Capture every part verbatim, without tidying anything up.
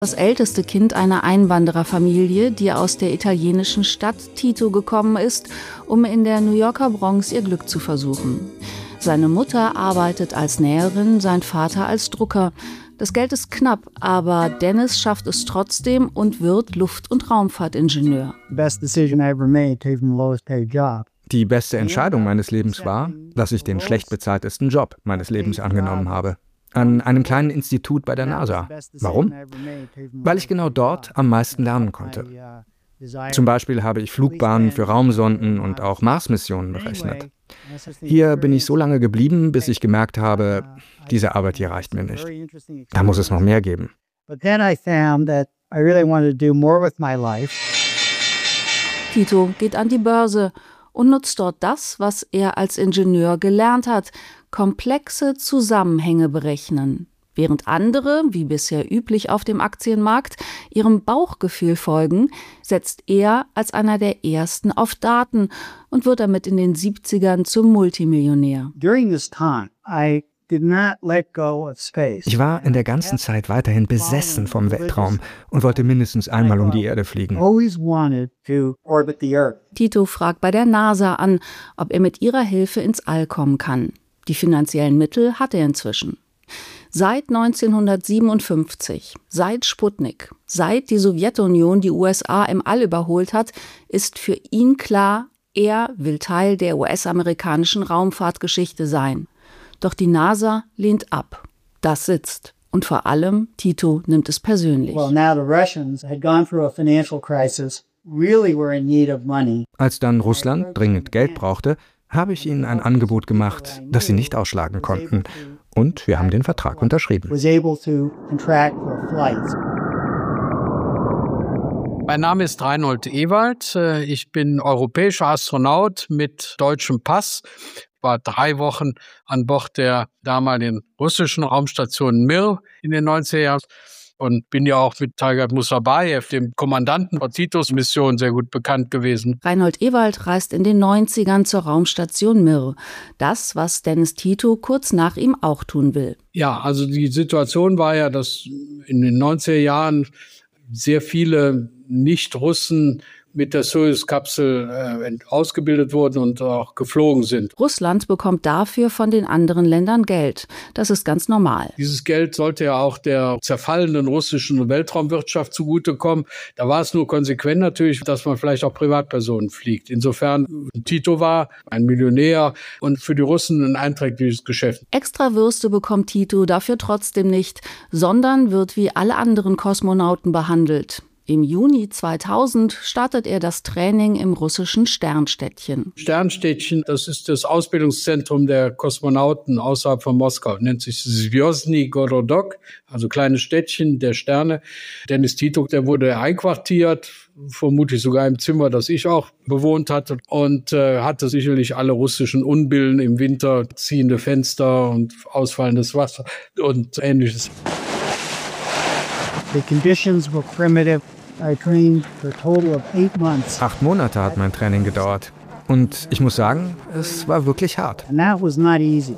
Das älteste Kind einer Einwandererfamilie, die aus der italienischen Stadt Tito gekommen ist, um in der New Yorker Bronx ihr Glück zu versuchen. Seine Mutter arbeitet als Näherin, sein Vater als Drucker. Das Geld ist knapp, aber Dennis schafft es trotzdem und wird Luft- und Raumfahrtingenieur. Die beste Entscheidung meines Lebens war, dass ich den schlecht bezahltesten Job meines Lebens angenommen habe. An einem kleinen Institut bei der NASA. Warum? Weil ich genau dort am meisten lernen konnte. Zum Beispiel habe ich Flugbahnen für Raumsonden und auch Mars-Missionen berechnet. Hier bin ich so lange geblieben, bis ich gemerkt habe, diese Arbeit hier reicht mir nicht. Da muss es noch mehr geben. Tito geht an die Börse und nutzt dort das, was er als Ingenieur gelernt hat: komplexe Zusammenhänge berechnen. Während andere, wie bisher üblich auf dem Aktienmarkt, ihrem Bauchgefühl folgen, setzt er als einer der ersten auf Daten und wird damit in den siebzigern zum Multimillionär. Ich war in der ganzen Zeit weiterhin besessen vom Weltraum und wollte mindestens einmal um die Erde fliegen. Tito fragt bei der NASA an, ob er mit ihrer Hilfe ins All kommen kann. Die finanziellen Mittel hat er inzwischen. Seit neunzehnhundertsiebenundfünfzig, seit Sputnik, seit die Sowjetunion die U S A im All überholt hat, ist für ihn klar, er will Teil der U S-amerikanischen Raumfahrtgeschichte sein. Doch die NASA lehnt ab. Das sitzt. Und vor allem, Tito nimmt es persönlich. Als dann Russland dringend Geld brauchte, habe ich ihnen ein Angebot gemacht, das sie nicht ausschlagen konnten. Und wir haben den Vertrag unterschrieben. Mein Name ist Reinhold Ewald. Ich bin europäischer Astronaut mit deutschem Pass. Ich war drei Wochen an Bord der damaligen russischen Raumstation Mir in den neunziger Jahren. Und bin ja auch mit Taighat Musabayev, dem Kommandanten der Titos-Mission, sehr gut bekannt gewesen. Reinhold Ewald reist in den neunzigern zur Raumstation Mir. Das, was Dennis Tito kurz nach ihm auch tun will. Ja, also die Situation war ja, dass in den neunziger Jahren sehr viele Nicht-Russen mit der Soyuz-Kapsel äh, ausgebildet wurden und auch geflogen sind. Russland bekommt dafür von den anderen Ländern Geld. Das ist ganz normal. Dieses Geld sollte ja auch der zerfallenden russischen Weltraumwirtschaft zugutekommen. Da war es nur konsequent natürlich, dass man vielleicht auch Privatpersonen fliegt. Insofern, Tito war ein Millionär und für die Russen ein einträgliches Geschäft. Extra Würste bekommt Tito dafür trotzdem nicht, sondern wird wie alle anderen Kosmonauten behandelt. Im Juni zweitausend startet er das Training im russischen Sternstädtchen. Sternstädtchen, das ist das Ausbildungszentrum der Kosmonauten außerhalb von Moskau. Nennt sich Zvyozny Gorodok, also kleine Städtchen der Sterne. Dennis Tito, der wurde einquartiert, vermutlich sogar im Zimmer, das ich auch bewohnt hatte, und äh, hatte sicherlich alle russischen Unbillen im Winter, ziehende Fenster und ausfallendes Wasser und Ähnliches. The conditions were primitive. I trained for a total of eight months. Acht Monate hat mein Training gedauert. Und ich muss sagen, es war wirklich hart. And that was not easy.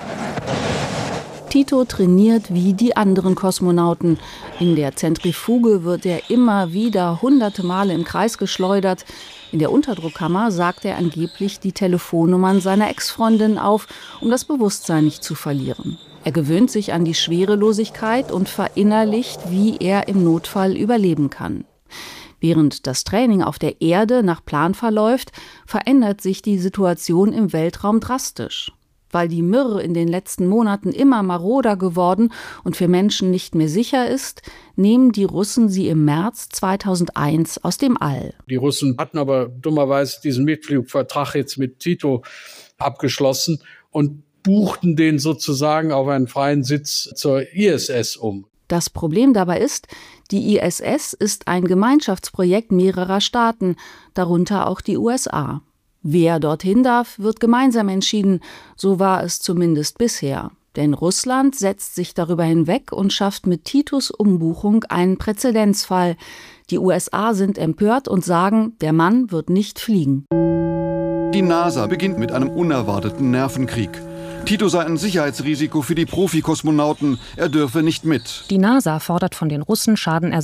Tito trainiert wie die anderen Kosmonauten. In der Zentrifuge wird er immer wieder hunderte Male im Kreis geschleudert. In der Unterdruckkammer sagt er angeblich die Telefonnummern seiner Ex-Freundin auf, um das Bewusstsein nicht zu verlieren. Er gewöhnt sich an die Schwerelosigkeit und verinnerlicht, wie er im Notfall überleben kann. Während das Training auf der Erde nach Plan verläuft, verändert sich die Situation im Weltraum drastisch. Weil die Mir in den letzten Monaten immer maroder geworden und für Menschen nicht mehr sicher ist, nehmen die Russen sie im März zweitausendeins aus dem All. Die Russen hatten aber dummerweise diesen Mitflugvertrag jetzt mit Tito abgeschlossen und buchten den sozusagen auf einen freien Sitz zur I S S um. Das Problem dabei ist, die I S S ist ein Gemeinschaftsprojekt mehrerer Staaten, darunter auch die U S A. Wer dorthin darf, wird gemeinsam entschieden, so war es zumindest bisher. Denn Russland setzt sich darüber hinweg und schafft mit Titos Umbuchung einen Präzedenzfall. Die U S A sind empört und sagen, der Mann wird nicht fliegen. Die NASA beginnt mit einem unerwarteten Nervenkrieg. Tito sei ein Sicherheitsrisiko für die Profikosmonauten. Er dürfe nicht mit. Die NASA fordert von den Russen Schadenersatz